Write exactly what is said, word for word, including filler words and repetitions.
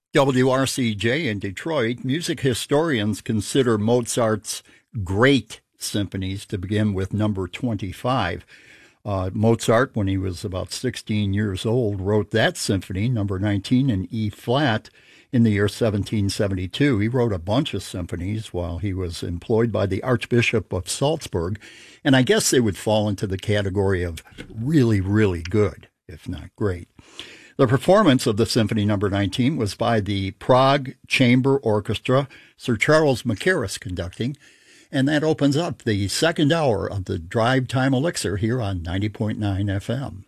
W R C J in Detroit, music historians consider Mozart's great symphonies to begin with number twenty-five. Uh, Mozart, when he was about sixteen years old, wrote that symphony, number nineteen, in E flat in the year seventeen seventy-two. He wrote a bunch of symphonies while he was employed by the Archbishop of Salzburg, and I guess they would fall into the category of really, really good, if not great. The performance of the Symphony Number nineteen was by the Prague Chamber Orchestra, Sir Charles Mackerras conducting, and that opens up the second hour of the Drive Time Elixir here on ninety point nine F M.